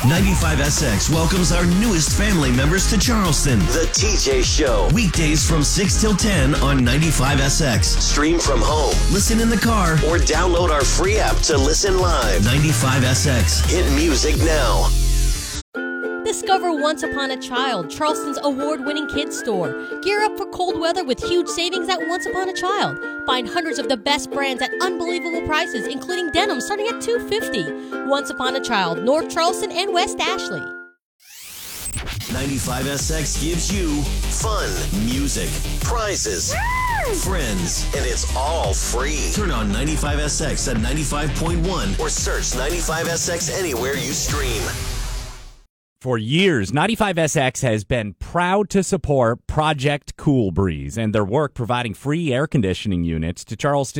95SX welcomes our newest family members to Charleston. The TJ Show. Weekdays from 6 till 10 on 95SX. Stream from home, listen in the car, or download our free app to listen live. 95SX. Hit music now. Discover Once Upon a Child, Charleston's award-winning kids store. Gear up for cold weather with huge savings at Once Upon a Child. Find hundreds of the best brands at unbelievable prices, including denim starting at $250. Once Upon a Child, North Charleston and West Ashley. 95SX gives you fun, music, prizes, friends, and it's all free. Turn on 95SX at 95.1 or search 95SX anywhere you stream. For years, 95SX has been proud to support Project Cool Breeze and their work providing free air conditioning units to Charleston